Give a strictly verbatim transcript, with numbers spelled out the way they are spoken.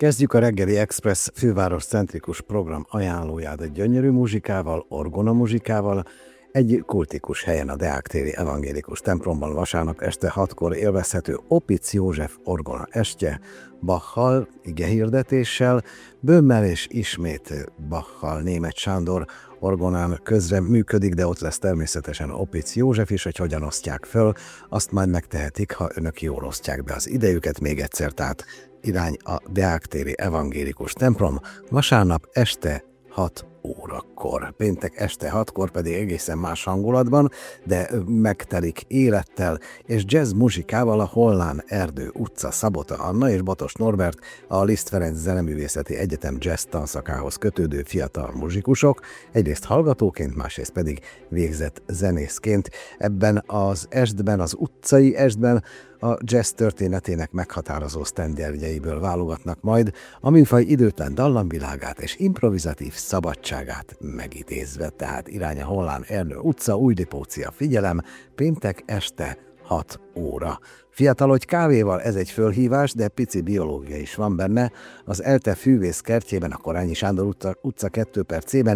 Kezdjük a reggeli Express főváros centrikus program ajánlóját egy gyönyörű muzsikával, orgona muzsikával, egy kultikus helyen a Deák téri evangélikus templomban vasárnap este hatkor élvezhető Opitz József orgona estje, Bachal, igehirdetéssel, Böhmmel és ismét Bachal Németh Sándor orgonán közre működik, de ott lesz természetesen Opitz József is, hogy hogyan osztják föl, azt majd megtehetik, ha önök jól osztják be az idejüket még egyszer, tehát irány a Deák téri evangélikus templom, vasárnap este hat órakor. Péntek este hatkor pedig egészen más hangulatban, de megtelik élettel és jazz muzsikával a Hollán Erdő utca Szabota Anna és Botos Norbert, a Liszt Ferenc Zeneművészeti Egyetem jazz tanszakához kötődő fiatal muzsikusok, egyrészt hallgatóként, másrészt pedig végzett zenészként. Ebben az estben, az utcai estben a jazz történetének meghatározó sztenderdjeiből válogatnak majd, a műfaj időtlen dallamvilágát és improvizatív szabadságát megidézve, tehát irány a Hollán Erdő utca, Újdipócia, figyelem, péntek este hat óra. Fiatalodj kávéval, ez egy fölhívás, de pici biológia is van benne. Az ELTE fűvész kertjében, a Korányi Sándor utca, utca kettő per C-ben